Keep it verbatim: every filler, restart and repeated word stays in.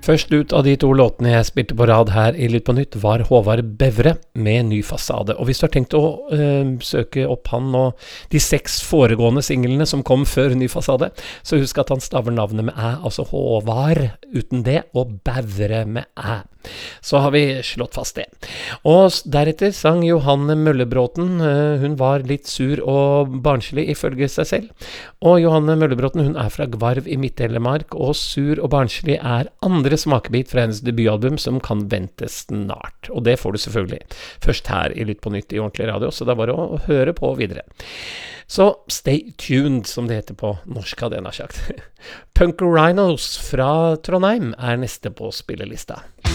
Først ut av de to låtene jeg spilte på rad her i Lytt på Nytt var Håvard Bevre med Ny fasade. Og hvis du har tenkt å øh, søke opp han og de seks foregående singlene som kom før Ny fasade, så husk at han staver navnet med æ, altså Håvard uten det, og Bevre med æ. Så har vi slått fast det. Og deretter sang Johanne Møllebråten. Hun var litt sur og barnslig ifølge seg selv. Og Johanne Møllebråten, hun er fra Gvarv i Midt-Telemark, og sur og barnslig er andre smakebit fra hennes debutalbum som kan ventes snart. Og det får du selvfølgelig først her i Lytt på Nytt i ordentlig radio, så det er bare å høre på videre. Så stay tuned, som det heter på norsk, hadde jeg nær sagt. Punk Rhinos fra Trondheim er neste på spillelista.